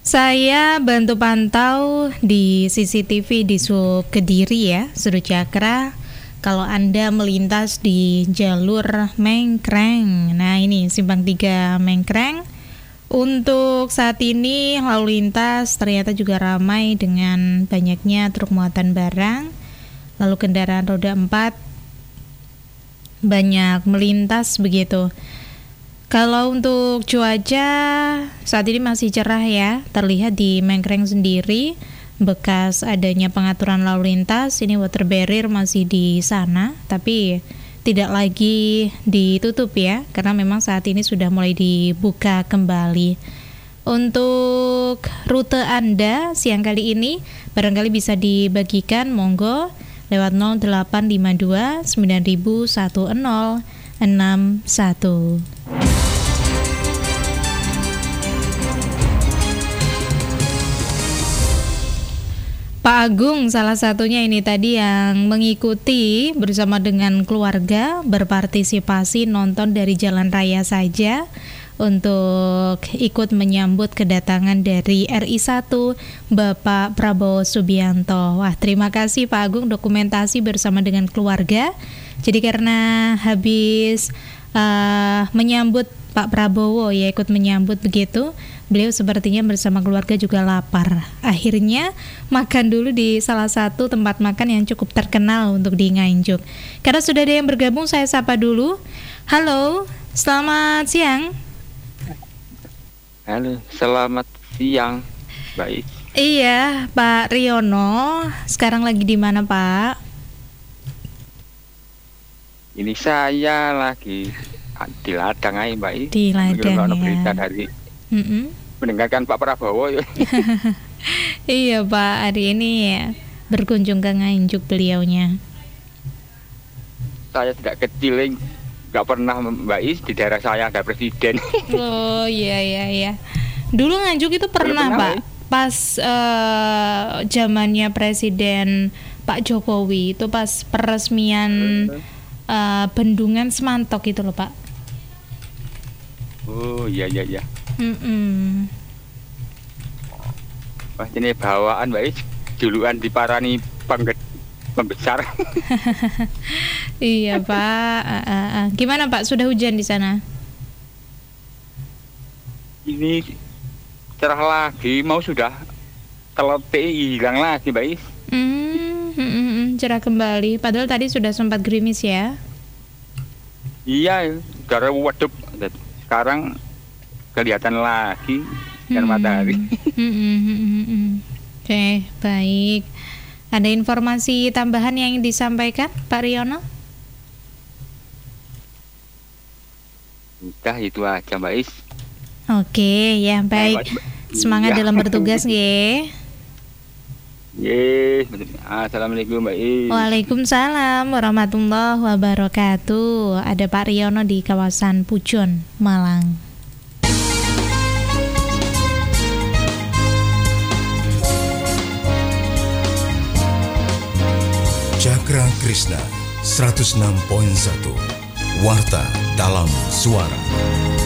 Saya bantu pantau di CCTV di Sub Kediri ya, Sudut Cakra. Kalau Anda melintas di jalur Mengkreng, nah ini Simpang 3 Mengkreng. Untuk saat ini lalu lintas ternyata juga ramai dengan banyaknya truk muatan barang. Lalu kendaraan roda 4 banyak melintas begitu. Kalau untuk cuaca saat ini masih cerah ya, terlihat di Mengkreng sendiri bekas adanya pengaturan lalu lintas. Ini water barrier masih di sana, tapi tidak lagi ditutup ya, karena memang saat ini sudah mulai dibuka kembali. Untuk rute Anda siang kali ini barangkali bisa dibagikan, monggo lewat 0852 9010 61. Pak Agung salah satunya ini tadi yang mengikuti bersama dengan keluarga berpartisipasi nonton dari jalan raya saja untuk ikut menyambut kedatangan dari RI1 Bapak Prabowo Subianto. Wah, terima kasih Pak Agung dokumentasi bersama dengan keluarga. Jadi karena habis menyambut Pak Prabowo ya, ikut menyambut begitu, beliau sepertinya bersama keluarga juga lapar. Akhirnya makan dulu di salah satu tempat makan yang cukup terkenal untuk di Nganjuk. Karena sudah ada yang bergabung, saya sapa dulu. Halo, selamat siang. Halo, selamat siang. Baik. Iya, Pak Riono. Sekarang lagi di mana, Pak? Ini saya lagi di ladang aja, Mbak. Di ladang ya. Berita dari mendengarkan Pak Prabowo. Iya, Pak. Hari ini ya berkunjung ke Nganjuk beliaunya. Saya tidak kecil, nggak pernah, Mbak, di daerah saya ada presiden. Oh iya. Dulu Nganjuk itu pernah Pak. Pas zamannya Presiden Pak Jokowi itu pas peresmian bendungan Semantok itu loh, Pak. Oh iya. Wah, ini bawaan, Mbak, julukan diparani pembesar. Iya, Pak. Gimana, Pak? Sudah hujan di sana? Ini cerah lagi, mau sudah terletik hilang lagi, Mbak. Cerah kembali. Padahal tadi sudah sempat gerimis ya. Iya, gara wadup. Sekarang kelihatan lagi kan matahari. Oke, baik. Ada informasi tambahan yang disampaikan, Pak Riono? Udah itu aja, Mbak Is. Oke, ya baik. Semangat dalam bertugas, nggih. Assalamualaikum, Mbak Is. Waalaikumsalam warahmatullahi wabarakatuh. Ada Pak Riono di kawasan Pujon, Malang. Cakra Krishna 106.1 Warta dalam Suara.